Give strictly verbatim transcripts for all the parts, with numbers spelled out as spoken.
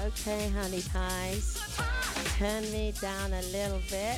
Okay, honey pies. Turn me down a little bit.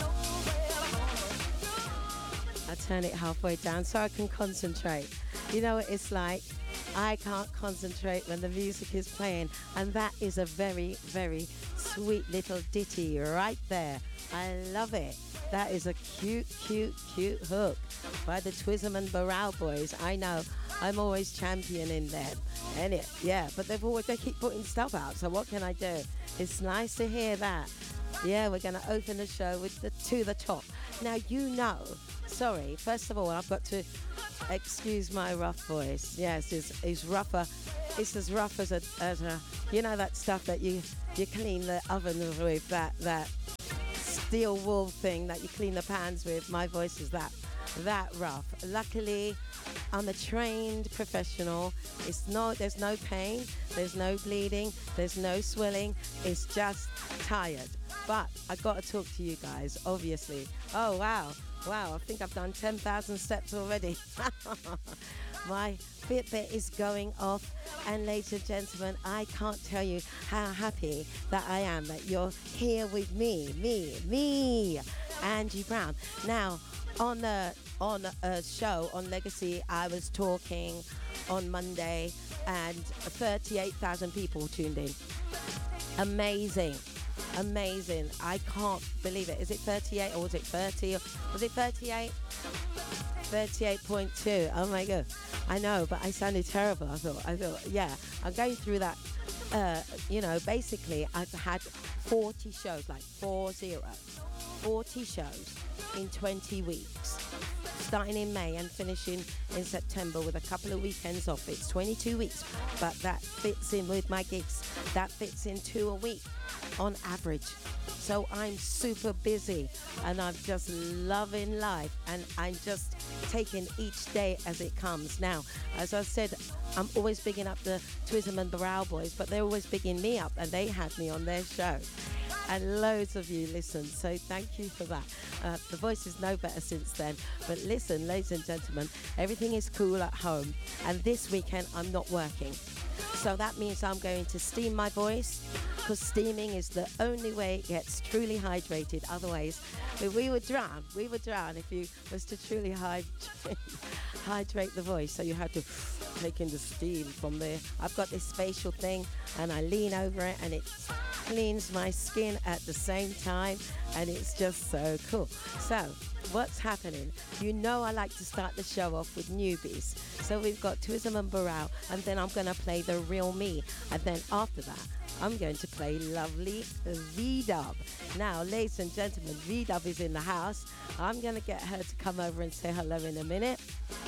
I turn it halfway down so I can concentrate. You know what it's like? I can't concentrate when the music is playing, and that is a very, very sweet little ditty right there. I love it. That is a cute, cute, cute hook by the Twism and Barrow Boys. I know, I'm always championing them. And it, yeah, but they've always, they keep putting stuff out, so what can I do? It's nice to hear that. Yeah, we're going to open the show with the To The Top. Now, you know, sorry, first of all, I've got to excuse my rough voice. Yes, it's, it's rougher. It's as rough as a, as a, you know that stuff that you, you clean the oven with, that, that steel wool thing that you clean the pans with. My voice is that, that rough. Luckily, I'm a trained professional. It's no, there's no pain, there's no bleeding, there's no swelling. It's just tired. But I got to talk to you guys, obviously. Oh, wow. Wow, I think I've done ten thousand steps already. My Fitbit is going off. And ladies and gentlemen, I can't tell you how happy that I am that you're here with me, me, me, Angie Brown. Now, on the on a show on Legacy, I was talking on Monday and thirty-eight thousand people tuned in. Amazing. Amazing. I can't believe it. Is it thirty-eight or was it thirty? Was it thirty-eight? thirty-eight point two. Oh my God. I know, but I sounded terrible. I thought, I thought, yeah, I'm going through that. Uh, you know, basically, I've had forty shows, like four zero, forty shows in twenty weeks, starting in May and finishing in September with a couple of weekends off. It's twenty-two weeks, but that fits in with my gigs. That fits in two a week on average. So I'm super busy and I'm just loving life and I'm just taking each day as it comes. Now, as I said, I'm always bigging up the Twism and Barrow Boys, but they're always bigging me up and they had me on their show. And loads of you listened, so thank you for that. Uh, the voice is no better since then. But listen, ladies and gentlemen, everything is cool at home. And this weekend, I'm not working. So that means I'm going to steam my voice, because steaming is the only way it gets truly hydrated. Otherwise, we would drown. We would drown if you was to truly hydrate, hydrate the voice. So you had to take in the steam from there. I've got this facial thing, and I lean over it, and it cleans my skin at the same time, and it's just so cool. So what's happening? You know I like to start the show off with newbies. So we've got Twism and Barrow, and then I'm going to play The Real Me. And then after that, I'm going to play lovely V-Dub. Now, ladies and gentlemen, V-Dub is in the house. I'm going to get her to come over and say hello in a minute.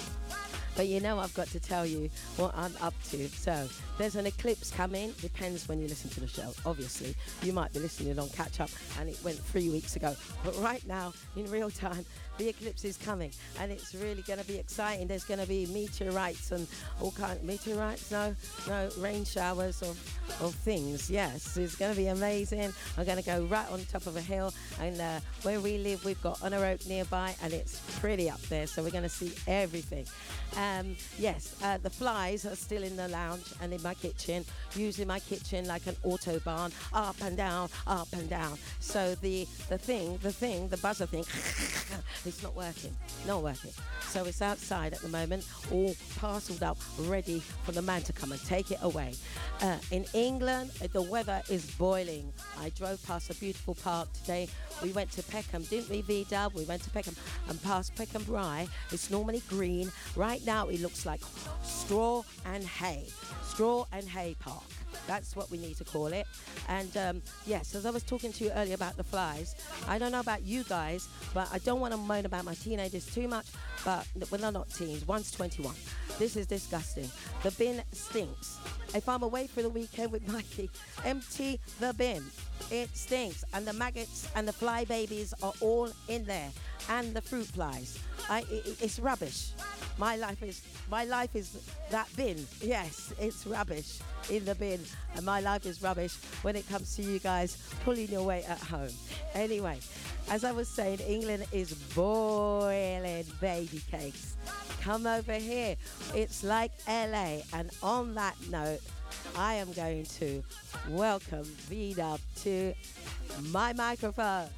But you know I've got to tell you what I'm up to. So there's an eclipse coming. Depends when you listen to the show, obviously. You might be listening on catch up and it went three weeks ago. But right now, in real time, the eclipse is coming and it's really going to be exciting. There's going to be meteorites and all kinds of meteorites, no, no, rain showers of, of things. Yes, it's going to be amazing. I'm going to go right on top of a hill, and uh, where we live, we've got Honor Oak nearby and it's pretty up there. So we're going to see everything. Um, yes, uh, the flies are still in the lounge and in my kitchen, using my kitchen like an autobahn, up and down, up and down. So the the thing, the thing, the buzzer thing, it's not working, not working. So it's outside at the moment, all parceled up, ready for the man to come and take it away. Uh, in England, the weather is boiling. I drove past a beautiful park today. We went to Peckham, didn't we, V-Dub? We went to Peckham and past Peckham Rye. It's normally green. Right now, it looks like straw and hay. Straw and hay park. That's what we need to call it. And um, yes, as I was talking to you earlier about the flies, I don't know about you guys, but I don't want to moan about my teenagers too much, but well, they're not teens. One's twenty-one. This is disgusting. The bin stinks. If I'm away for the weekend with Mikey, empty the bin. It stinks. And the maggots and the fly babies are all in there. And the fruit flies. I, it, it's rubbish. My life is my life is that bin. Yes, it's rubbish in the bin. And my life is rubbish when it comes to you guys pulling your weight at home. Anyway, as I was saying, England is boiling baby cakes. Come over here. It's like L A. And on that note, I am going to welcome V-Dub to my microphone.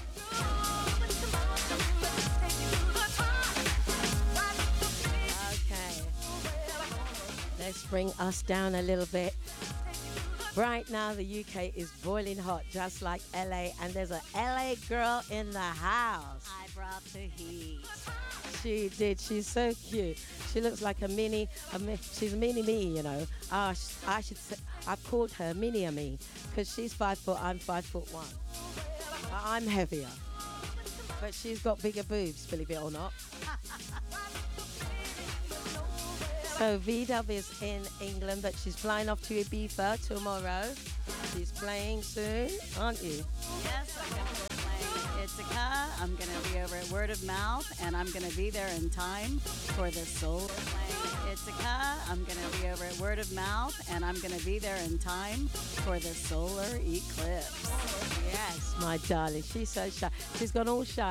Okay, let's bring us down a little bit. Right now, the U K is boiling hot, just like L A, and there's a L A girl in the house. I brought the heat. She did. She's so cute. She looks like a mini. A mi- she's a mini me, you know. Uh, sh- I should say. I've called her mini a me because she's five foot. I'm five foot one. But I'm heavier, but she's got bigger boobs, believe it or not. So V-Dub is in England, but she's flying off to Ibiza tomorrow. She's playing soon, aren't you? Yes, I'm going to be playing Ithaca. I'm going to be over at Word of Mouth, and I'm going to be there in time for the solar playing Ithaca. I'm going to be over at Word of Mouth, and I'm going to be there in time for the solar eclipse. Yes, my darling. She's so shy. She's gone all shy.